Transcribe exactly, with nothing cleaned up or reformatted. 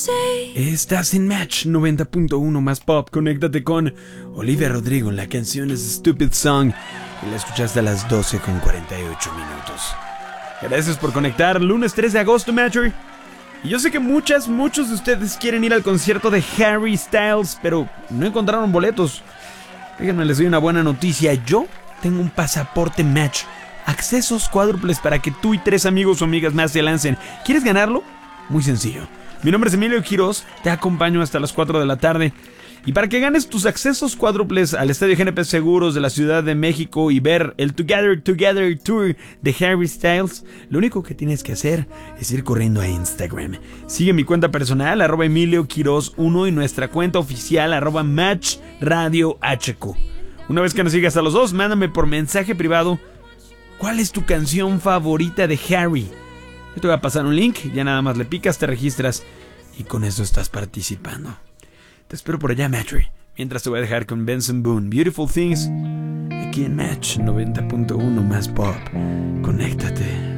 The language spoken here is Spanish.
Estás en Match noventa punto uno más pop. Conéctate con Olivia Rodrigo. La canción es Stupid Song y la escuchaste a las doce con cuarenta y ocho minutos. Gracias por conectar. Lunes tres de agosto, Matcher. Y yo sé que muchas, muchos de ustedes quieren ir al concierto de Harry Styles, pero no encontraron boletos. Déjenme les doy una buena noticia. Yo tengo un pasaporte Match. Accesos cuádruples para que tú y tres amigos o amigas más se lancen. ¿Quieres ganarlo? Muy sencillo. Mi nombre es Emilio Quiroz, te acompaño hasta las cuatro de la tarde. Y para que ganes tus accesos cuádruples al Estadio G N P Seguros de la Ciudad de México y ver el Together Together Tour de Harry Styles, lo único que tienes que hacer es ir corriendo a Instagram. Sigue mi cuenta personal, arroba Emilio Quiroz uno, y nuestra cuenta oficial, arroba Match Radio H Q. Una vez que nos sigas a los dos, mándame por mensaje privado ¿cuál es tu canción favorita de Harry? Yo te voy a pasar un link, ya nada más le picas, te registras y con eso estás participando. Te espero por allá, Matry. Mientras te voy a dejar con Benson Boone, Beautiful Things, aquí en Match noventa punto uno más pop. Conéctate.